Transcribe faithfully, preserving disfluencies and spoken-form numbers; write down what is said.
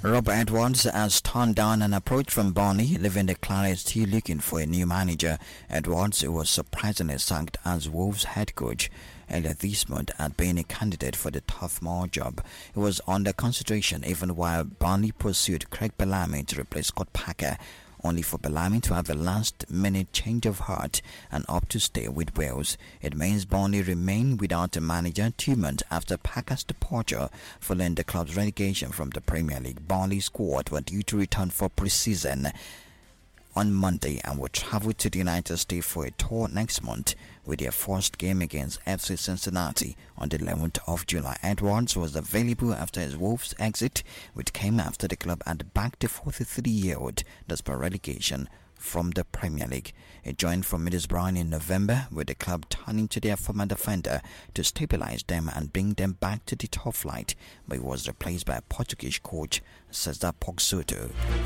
Rob Edwards has turned down an approach from Burnley, leaving the Claret still looking for a new manager. Edwards, who was surprisingly sacked as Wolves head coach earlier this month, had been a candidate for the Turf Moor job. He was under consideration even while Burnley pursued Craig Bellamy to replace Scott Parker, only for Bellamy to have a last-minute change of heart and opt to stay with Wales. It means Burnley remain without a manager two months after Parker's departure following the club's relegation from the Premier League. Burnley's squad were due to return for pre-season on Monday and will travel to the United States for a tour next month, with their first game against F C Cincinnati on the eleventh of July. Edwards was available after his Wolves exit, which came after the club had backed the forty-three-year-old despite relegation from the Premier League. He joined from Middlesbrough in November, with the club turning to their former defender to stabilize them and bring them back to the top flight, but he was replaced by Portuguese coach Cesar Pogsoto.